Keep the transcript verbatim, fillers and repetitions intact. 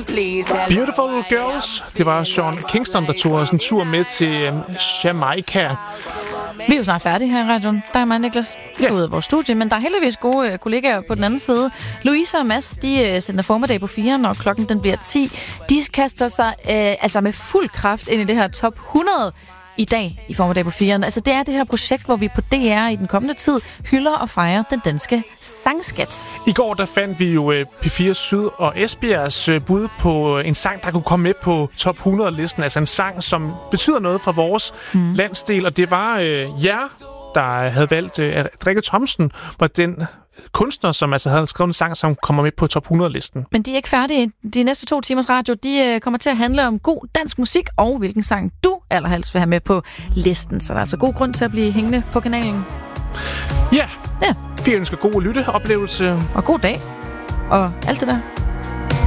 Beautiful Girls. Det var Sean Kingston, der tog os en tur med til Jamaica. Vi er jo snart færdige her i radioen. Der er mig, Niklas, Ja. ude af vores studie, men der er heldigvis gode øh, kollegaer på den anden side. Louise og Mads, de øh, sender formiddag på fire, når klokken den bliver ti. De kaster sig øh, altså med fuld kraft ind i det her top hundrede i dag i formiddag på fire. Altså det er det her projekt, hvor vi på D R i den kommende tid hylder og fejrer den danske sangskat. I går der fandt vi jo P fire Syd og Esbjergs bud på en sang, der kunne komme med på top hundrede-listen. Altså en sang, som betyder noget fra vores mm. landsdel. Og det var øh, jer, der havde valgt, øh, at Rikke Thomsen var den kunstner, som altså havde skrevet en sang, som kommer med på top hundrede-listen. Men de er ikke færdige. De næste to timers radio, de øh, kommer til at handle om god dansk musik, og hvilken sang du allerhelst vil have med på listen. Så der er altså god grund til at blive hængende på kanalen. Ja, ja. Vi ønsker god lytteoplevelse. Og god dag. Og alt det der.